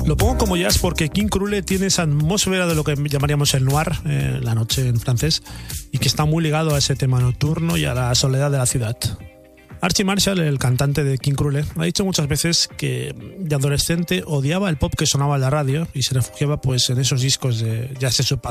Lo pongo como jazz porque King Krule tiene esa atmósfera de lo que llamaríamos el noir, la noche en francés, y que está muy ligado a ese tema nocturno y a la soledad de la ciudad. Archie Marshall, el cantante de King Krule, ha dicho muchas veces que de adolescente odiaba el pop que sonaba en la radio y se refugiaba pues en esos discos de jazz de su padre.